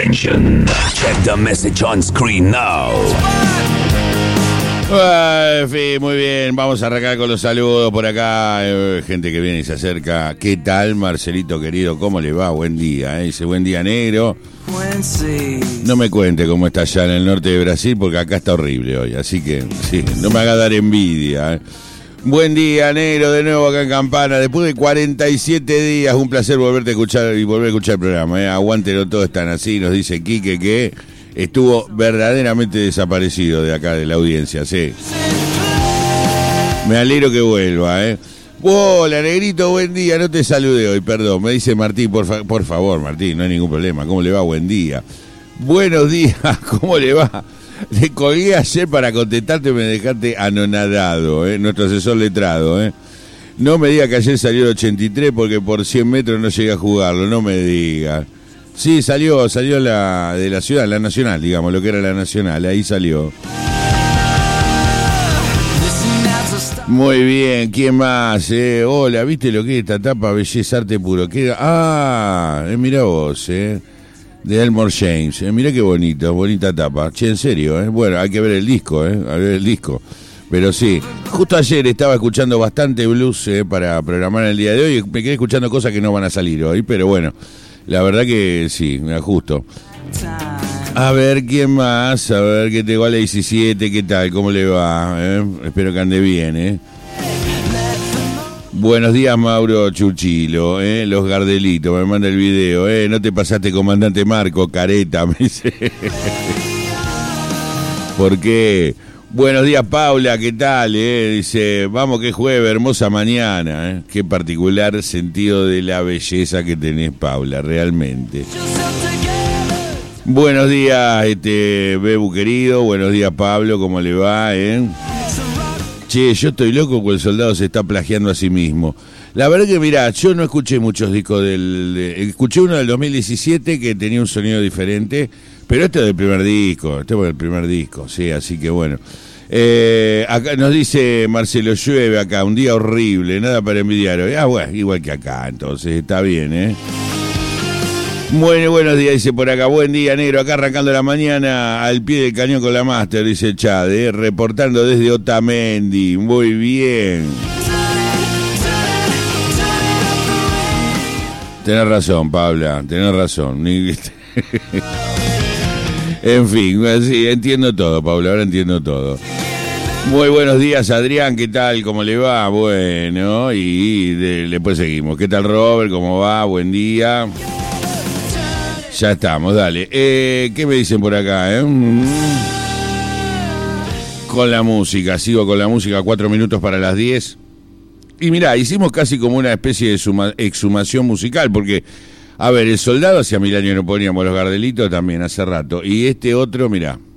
Attention. Check the message on screen now. En fin, muy bien, vamos a arrancar con los saludos por acá, gente que viene y se acerca. ¿Qué tal, Marcelito querido? ¿Cómo le va? Buen día, dice buen día negro. No me cuente cómo está allá en el norte de Brasil, porque acá está horrible hoy, así que sí, no me haga dar envidia. Buen día, negro, de nuevo acá en Campana, después de 47 días, un placer volverte a escuchar y volver a escuchar el programa. Aguántelo, todos están así, nos dice Quique que estuvo verdaderamente desaparecido de acá de la audiencia, sí. Me alegro que vuelva, Hola, negrito, buen día, no te saludé hoy, perdón, me dice Martín, por favor, Martín, no hay ningún problema, ¿cómo le va? Buen día. Buenos días, ¿cómo le va? Le colgué ayer para contestarte, me dejaste anonadado, nuestro asesor letrado, No me diga que ayer salió el 83 porque por 100 metros no llegué a jugarlo, no me diga. Sí, salió de la ciudad, la Nacional, digamos, lo que era la Nacional, ahí salió. Muy bien, ¿quién más? Hola, ¿viste lo que es esta tapa? Belleza, arte puro. Mirá vos, de Elmore James, mirá qué bonita tapa. Che, en serio, bueno, hay que ver el disco, Pero sí, justo ayer estaba escuchando bastante blues para programar el día de hoy y me quedé escuchando cosas que no van a salir hoy, pero bueno, la verdad que sí, me ajusto. A ver, ¿quién más? A ver, ¿qué te va la 17? ¿Qué tal? ¿Cómo le va? Espero que ande bien, Buenos días, Mauro Chuchilo, los Gardelitos, me manda el video, no te pasaste, comandante Marco, careta, me dice. ¿Por qué? Buenos días, Paula, ¿qué tal? Dice, vamos que jueves, hermosa mañana, Qué particular sentido de la belleza que tenés, Paula, realmente. Buenos días, Bebu querido, buenos días, Pablo, ¿cómo le va, Che, yo estoy loco porque el soldado se está plagiando a sí mismo. La verdad que, mirá, yo no escuché muchos discos escuché uno del 2017 que tenía un sonido diferente, pero este es del primer disco, sí, así que bueno. Acá nos dice Marcelo, llueve acá, un día horrible, nada para envidiar hoy. Bueno, igual que acá, entonces, está bien, Bueno, buenos días, dice por acá, buen día, negro, acá arrancando la mañana al pie del cañón con la Master, dice Chad, reportando desde Otamendi, muy bien. Tenés razón, Paula, tenés razón. En fin, sí, entiendo todo, Paula, ahora entiendo todo. Muy buenos días, Adrián, ¿qué tal? ¿Cómo le va? Bueno, y después seguimos. ¿Qué tal, Robert? ¿Cómo va? Buen día. Ya estamos, dale. ¿Qué me dicen por acá, Con la música, sigo con la música, 4 minutos para las 10. Y mirá, hicimos casi como una especie de exhumación musical, porque, a ver, el soldado hacía 1000 años no poníamos los Gardelitos también, hace rato. Y este otro, mirá.